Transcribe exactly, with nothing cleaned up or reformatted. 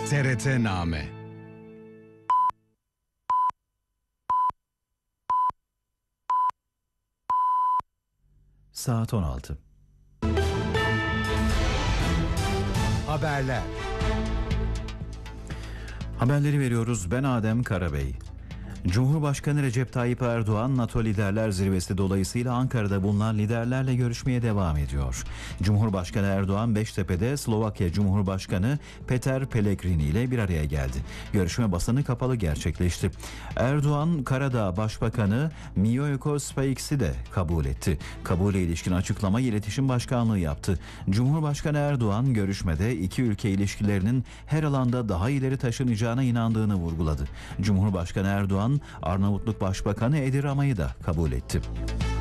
T R T-Name. Saat on altı. Haberler. Haberleri veriyoruz. Ben Adem Karabey. Cumhurbaşkanı Recep Tayyip Erdoğan, NATO Liderler Zirvesi dolayısıyla Ankara'da bulunan liderlerle görüşmeye devam ediyor. Cumhurbaşkanı Erdoğan, Beştepe'de Slovakya Cumhurbaşkanı Peter Pellegrini ile bir araya geldi. Görüşme basını kapalı gerçekleşti. Erdoğan, Karadağ Başbakanı Mijoko Speiks'i de kabul etti. Kabule ilişkin açıklama İletişim Başkanlığı yaptı. Cumhurbaşkanı Erdoğan, görüşmede iki ülke ilişkilerinin her alanda daha ileri taşınacağına inandığını vurguladı. Cumhurbaşkanı Erdoğan, Arnavutluk Başbakanı Edi Rama'yı da kabul etti.